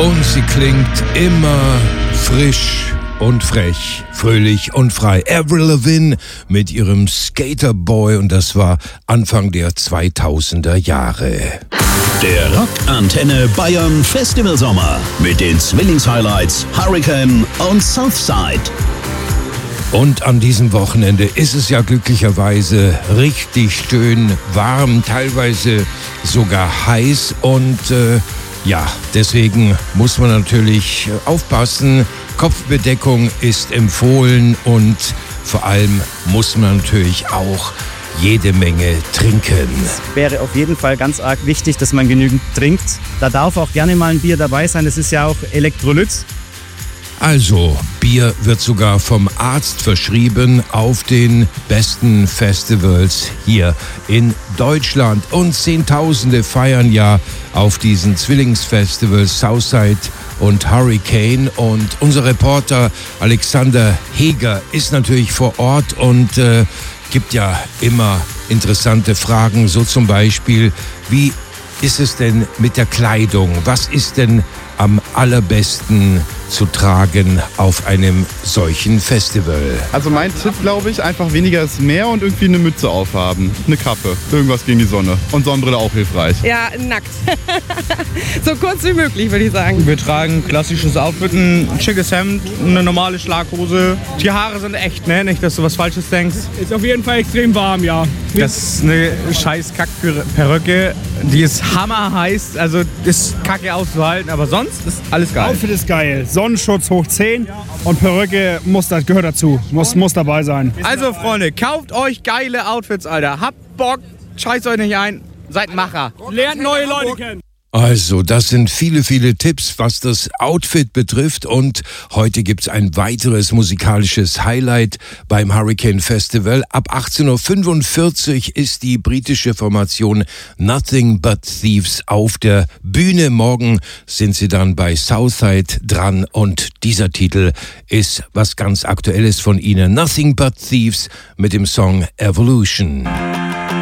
Und sie klingt immer frisch und frech, fröhlich und frei. Avril Lavigne mit ihrem Skater Boy, und das war Anfang der 2000er Jahre. Der Rock Antenne Bayern Festival Sommer mit den Zwillings-Highlights Hurricane und Southside. Und an diesem Wochenende ist es ja glücklicherweise richtig schön warm, teilweise sogar heiß, und deswegen muss man natürlich aufpassen. Kopfbedeckung ist empfohlen und vor allem muss man natürlich auch jede Menge trinken. Es wäre auf jeden Fall ganz arg wichtig, dass man genügend trinkt. Da darf auch gerne mal ein Bier dabei sein. Das ist ja auch Elektrolyt. Also, Bier wird sogar vom Arzt verschrieben auf den besten Festivals hier in Deutschland. Und Zehntausende feiern ja auf diesen Zwillingsfestivals Southside und Hurricane. Und unser Reporter Alexander Heger ist natürlich vor Ort und gibt ja immer interessante Fragen. So zum Beispiel, wie ist es denn mit der Kleidung? Was ist denn am allerbesten zu tragen auf einem solchen Festival? Also mein Tipp, glaube ich, einfach weniger ist mehr und irgendwie eine Mütze aufhaben, eine Kappe, irgendwas gegen die Sonne, und Sonnenbrille auch hilfreich. Ja, nackt. So kurz wie möglich, würde ich sagen. Wir tragen klassisches Outfit, ein schickes Hemd, eine normale Schlaghose. Die Haare sind echt, ne? Nicht, dass du was Falsches denkst. Ist auf jeden Fall extrem warm, ja. Das ist eine scheiß Kack-Perücke. Die ist hammerheiß, also ist kacke auszuhalten, aber sonst ist alles geil. Outfit ist geil. Sonnenschutz hoch 10 und Perücke gehört dazu. Muss dabei sein. Also Freunde, kauft euch geile Outfits, Alter. Habt Bock, scheißt euch nicht ein, seid Macher. Lernt neue Leute kennen. Also, das sind viele, viele Tipps, was das Outfit betrifft, und heute gibt's ein weiteres musikalisches Highlight beim Hurricane Festival. Ab 18.45 Uhr ist die britische Formation Nothing But Thieves auf der Bühne. Morgen sind sie dann bei Southside dran, und dieser Titel ist was ganz Aktuelles von ihnen. Nothing But Thieves mit dem Song Evolution.